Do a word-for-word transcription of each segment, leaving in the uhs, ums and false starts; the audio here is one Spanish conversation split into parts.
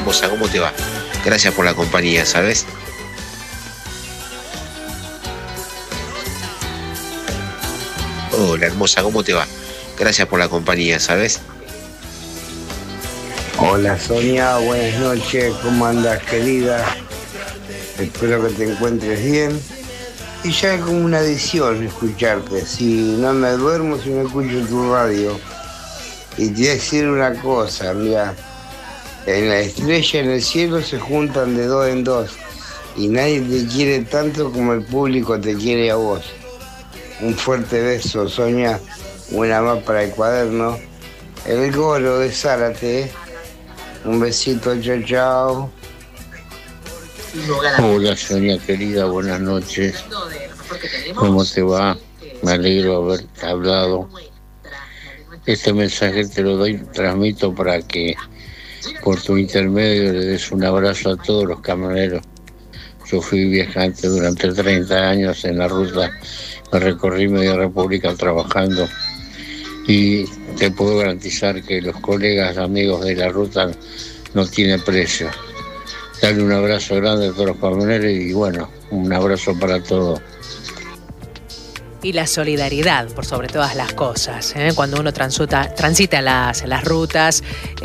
hermosa, ¿cómo te va? Gracias por la compañía, ¿sabes? Hola, hermosa, ¿cómo te va? Gracias por la compañía, ¿sabes? Hola Sonia, buenas noches, ¿cómo andas querida? Espero que te encuentres bien. Y ya es como una adicción escucharte. Si no me duermo, si no escucho tu radio. Y te voy a decir una cosa, mira, en la estrella en el cielo se juntan de dos en dos. Y nadie te quiere tanto como el público te quiere a vos. Un fuerte beso, Sonia. Una más para el cuaderno. El Goro de Zárate. Un besito, chao, chao. Hola Sonia querida, buenas noches. ¿Cómo te va? Me alegro de haberte hablado. Este mensaje te lo doy, transmito para que por tu intermedio le des un abrazo a todos los camioneros. Yo fui viajante durante treinta años en la ruta, me recorrí media república trabajando y te puedo garantizar que los colegas, amigos de la ruta no tienen precio. Dale un abrazo grande a todos los camioneros y bueno, un abrazo para todos. Y la solidaridad, por sobre todas las cosas, ¿eh? Cuando uno transuta, transita las, las rutas,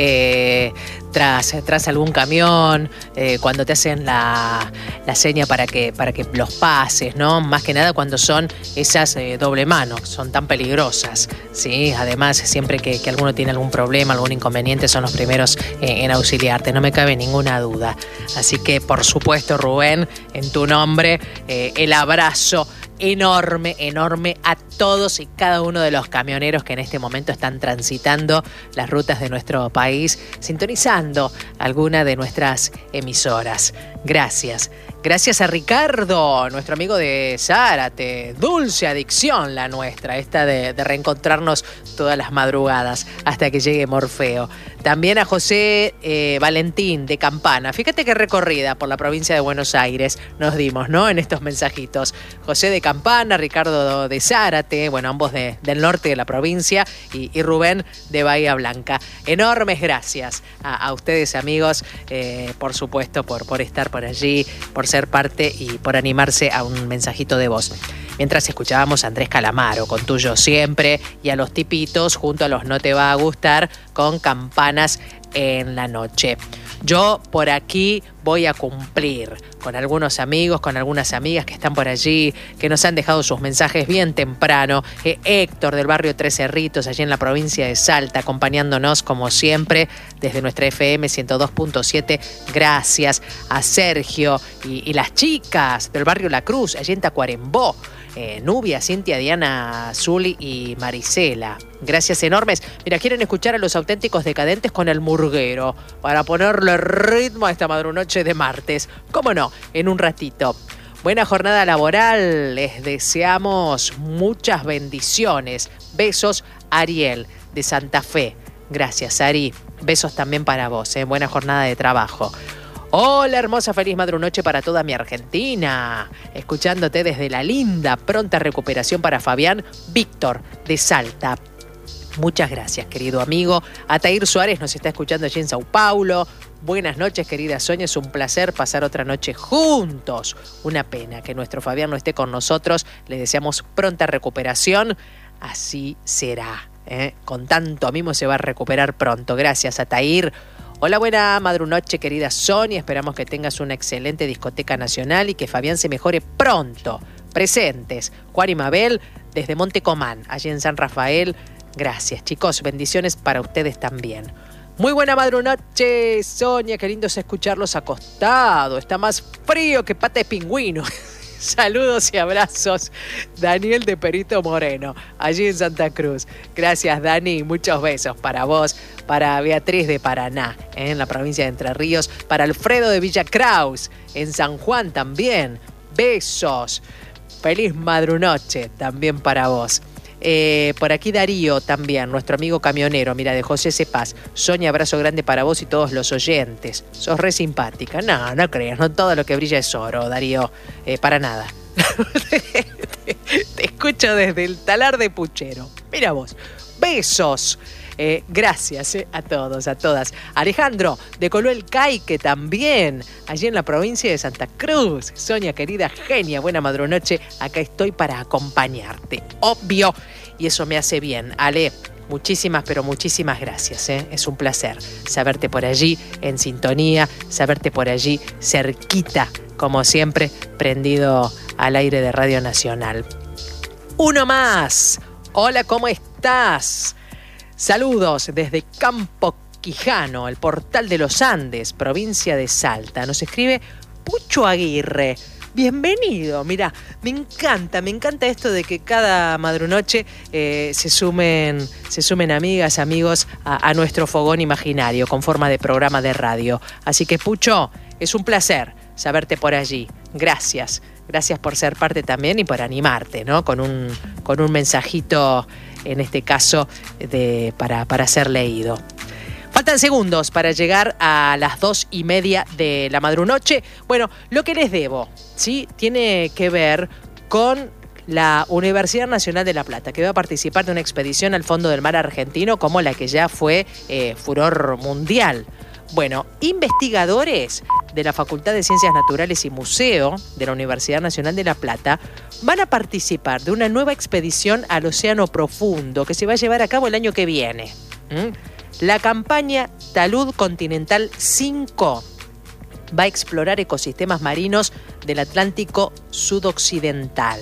eh, tras, tras algún camión, eh, cuando te hacen la, la seña para que, para que los pases, ¿no? Más que nada cuando son esas eh, doble mano, son tan peligrosas, ¿sí? Además, siempre que, que alguno tiene algún problema, algún inconveniente, son los primeros eh, en auxiliarte, no me cabe ninguna duda. Así que, por supuesto, Rubén, en tu nombre, eh, el abrazo enorme, enorme a todos y cada uno de los camioneros que en este momento están transitando las rutas de nuestro país, sintonizando alguna de nuestras emisoras. Gracias. Gracias a Ricardo, nuestro amigo de Zárate. Dulce adicción la nuestra, esta de, de reencontrarnos todas las madrugadas hasta que llegue Morfeo. También a José eh, Valentín de Campana. Fíjate qué recorrida por la provincia de Buenos Aires nos dimos, ¿no? En estos mensajitos. José de Campana, Ricardo de Zárate, bueno, ambos de, del norte de la provincia, y, y Rubén de Bahía Blanca. Enormes gracias a, a ustedes, amigos, eh, por supuesto, por, por estar por allí, por ser parte y por animarse a un mensajito de voz. Mientras escuchábamos a Andrés Calamaro con Tuyo Siempre y a los Tipitos junto a los No Te Va a Gustar con Campanas en la Noche. Yo por aquí voy a cumplir con algunos amigos, con algunas amigas que están por allí, que nos han dejado sus mensajes bien temprano. Eh, Héctor del barrio Tres Cerritos, allí en la provincia de Salta, acompañándonos como siempre desde nuestra F M ciento dos punto siete. Gracias a Sergio y, y las chicas del barrio La Cruz, allí en Tacuarembó. Eh, Nubia, Cintia, Diana, Zuli y Marisela. Gracias enormes. Mira, quieren escuchar a Los Auténticos Decadentes con El Murguero para ponerle ritmo a esta madrunoche de martes. ¿Cómo no? En un ratito. Buena jornada laboral. Les deseamos muchas bendiciones. Besos, Ariel, de Santa Fe. Gracias, Ari. Besos también para vos. ¿eh? Buena jornada de trabajo. Hola, hermosa, feliz madrunoche para toda mi Argentina. Escuchándote desde la linda, pronta recuperación para Fabián Víctor de Salta. Muchas gracias, querido amigo. Atair Suárez nos está escuchando allí en Sao Paulo. Buenas noches, querida Sonia. Es un placer pasar otra noche juntos. Una pena que nuestro Fabián no esté con nosotros. Le deseamos pronta recuperación. Así será. ¿eh? Con tanto mimo se va a recuperar pronto. Gracias, Atair. Hola, buena madrunoche, querida Sonia. Esperamos que tengas una excelente discoteca nacional y que Fabián se mejore pronto. Presentes, Juan y Mabel, desde Montecomán, allí en San Rafael. Gracias, chicos. Bendiciones para ustedes también. Muy buena madrunoche, Sonia. Qué lindo es escucharlos acostados. Está más frío que pata de pingüino. Saludos y abrazos, Daniel de Perito Moreno, allí en Santa Cruz. Gracias, Dani. Muchos besos para vos, para Beatriz de Paraná, ¿eh? en la provincia de Entre Ríos, para Alfredo de Villa Kraus, en San Juan también. Besos. Feliz madrunoche también para vos. Eh, por aquí Darío también, nuestro amigo camionero, mira, de José Cepaz. Sonia, abrazo grande para vos y todos los oyentes. Sos re simpática. No, no creas, no todo lo que brilla es oro, Darío. Eh, para nada. te, te escucho desde el Talar de Puchero. Mira vos. Besos. Eh, gracias eh, a todos, a todas. Alejandro, de Coluel Caique también, allí en la provincia de Santa Cruz. Sonia, querida genia, buena madrunoche. Acá estoy para acompañarte, obvio. Y eso me hace bien. Ale, muchísimas, pero muchísimas gracias. ¿eh? Es un placer saberte por allí en sintonía, saberte por allí cerquita, como siempre, prendido al aire de Radio Nacional. Uno más. Hola, ¿cómo estás? Saludos desde Campo Quijano, el portal de los Andes, provincia de Salta. Nos escribe Pucho Aguirre. Bienvenido, mira, me encanta, me encanta esto de que cada madrunoche eh, se sumen, se sumen amigas, amigos a, a nuestro fogón imaginario con forma de programa de radio. Así que Pucho, es un placer saberte por allí. Gracias, gracias por ser parte también y por animarte, ¿no? Con un, con un mensajito, en este caso, de, para, para ser leído. Faltan segundos para llegar a las dos y media de la madrunoche. Bueno, lo que les debo, ¿sí? Tiene que ver con la Universidad Nacional de La Plata, que va a participar de una expedición al fondo del mar argentino como la que ya fue eh, furor mundial. Bueno, investigadores de la Facultad de Ciencias Naturales y Museo de la Universidad Nacional de La Plata van a participar de una nueva expedición al Océano Profundo que se va a llevar a cabo el año que viene. ¿Mm? La campaña Talud Continental cinco va a explorar ecosistemas marinos del Atlántico sudoccidental.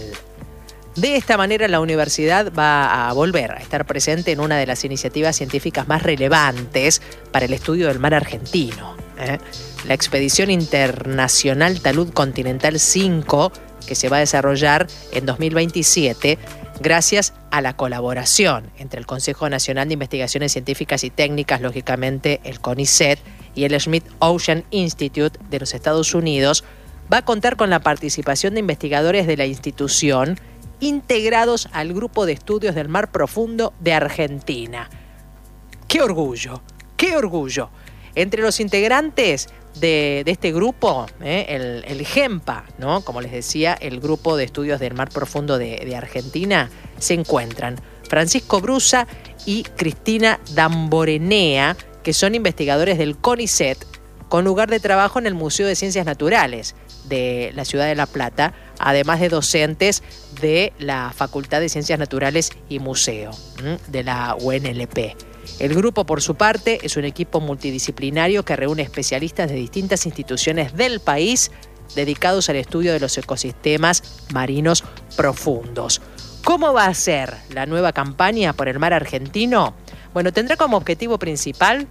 De esta manera, la universidad va a volver a estar presente en una de las iniciativas científicas más relevantes para el estudio del mar argentino. ¿eh? La expedición internacional Talud Continental cinco, que se va a desarrollar en dos mil veintisiete, gracias a la colaboración entre el Consejo Nacional de Investigaciones Científicas y Técnicas, lógicamente el CONICET, y el Smith Ocean Institute de los Estados Unidos, va a contar con la participación de investigadores de la institución integrados al Grupo de Estudios del Mar Profundo de Argentina. ¡Qué orgullo! ¡Qué orgullo! Entre los integrantes de, de este grupo, ¿eh? el, el GEMPA, ¿no? Como les decía, el Grupo de Estudios del Mar Profundo de, de Argentina, se encuentran Francisco Brusa y Cristina Damborenea, que son investigadores del CONICET, con lugar de trabajo en el Museo de Ciencias Naturales de la ciudad de La Plata, además de docentes de la Facultad de Ciencias Naturales y Museo, ¿m? de la U N L P. El grupo, por su parte, es un equipo multidisciplinario que reúne especialistas de distintas instituciones del país dedicados al estudio de los ecosistemas marinos profundos. ¿Cómo va a ser la nueva campaña por el mar argentino? Bueno, tendrá como objetivo principal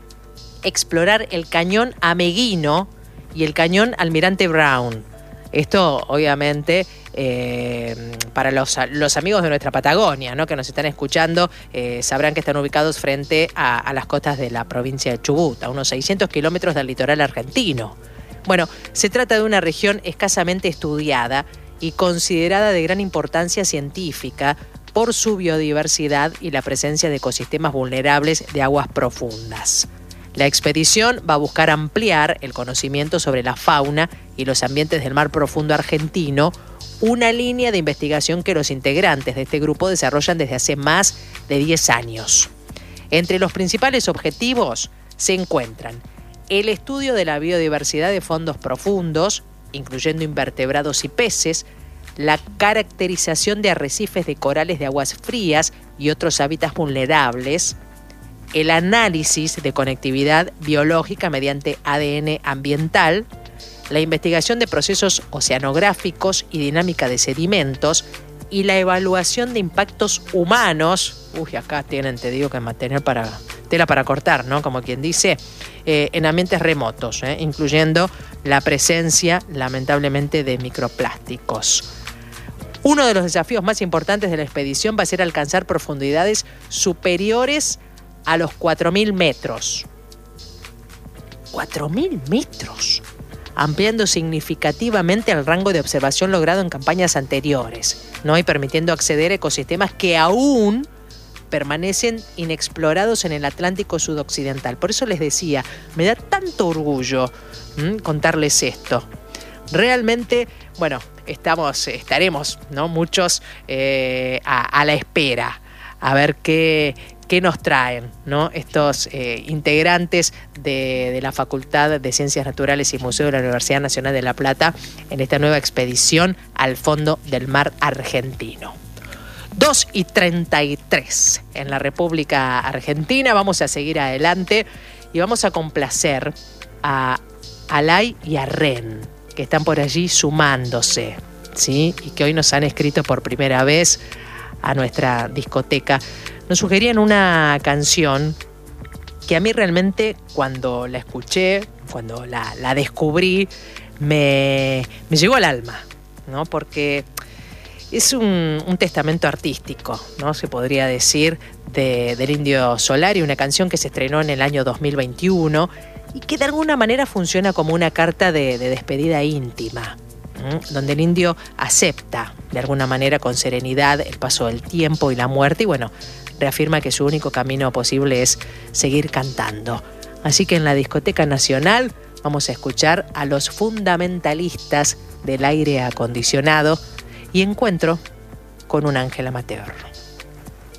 explorar el cañón Ameguino y el cañón Almirante Brown. Esto, obviamente, eh, para los, los amigos de nuestra Patagonia, ¿no? que nos están escuchando, eh, sabrán que están ubicados frente a, a las costas de la provincia de Chubut, a unos seiscientos kilómetros del litoral argentino. Bueno, se trata de una región escasamente estudiada y considerada de gran importancia científica por su biodiversidad y la presencia de ecosistemas vulnerables de aguas profundas. La expedición va a buscar ampliar el conocimiento sobre la fauna y los ambientes del mar profundo argentino, una línea de investigación que los integrantes de este grupo desarrollan desde hace más de diez años. Entre los principales objetivos se encuentran el estudio de la biodiversidad de fondos profundos, incluyendo invertebrados y peces, la caracterización de arrecifes de corales de aguas frías y otros hábitats vulnerables, el análisis de conectividad biológica mediante A D N ambiental, la investigación de procesos oceanográficos y dinámica de sedimentos y la evaluación de impactos humanos. Uy, acá tienen, te digo, que mantener para, tela para cortar, ¿no? Como quien dice, eh, en ambientes remotos, ¿eh? incluyendo la presencia, lamentablemente, de microplásticos. Uno de los desafíos más importantes de la expedición va a ser alcanzar profundidades superiores a los cuatro mil metros. ¿cuatro mil metros? Ampliando significativamente el rango de observación logrado en campañas anteriores, ¿no? y permitiendo acceder a ecosistemas que aún permanecen inexplorados en el Atlántico sudoccidental. Por eso les decía, me da tanto orgullo ¿m? contarles esto. Realmente, bueno, estamos, estaremos, ¿no? muchos eh, a, a la espera, a ver qué, qué nos traen, ¿no? estos eh, integrantes de, de la Facultad de Ciencias Naturales y Museo de la Universidad Nacional de La Plata en esta nueva expedición al fondo del mar argentino. dos y treinta y tres en la República Argentina. Vamos a seguir adelante y vamos a complacer a Alay y a Ren, que están por allí sumándose, ¿sí? Y que hoy nos han escrito por primera vez a nuestra discoteca. Nos sugerían una canción que a mí realmente, cuando la escuché, cuando la, la descubrí, me, me llegó al alma, ¿no? Porque es un, un testamento artístico, ¿no? Se podría decir, de, del Indio Solari, una canción que se estrenó en el año dos mil veintiuno y que de alguna manera funciona como una carta de, de despedida íntima, ¿eh? Donde el indio acepta de alguna manera con serenidad el paso del tiempo y la muerte y bueno, reafirma que su único camino posible es seguir cantando. Así que en la Discoteca Nacional vamos a escuchar a los fundamentalistas del aire acondicionado y encuentro con un ángel amateur.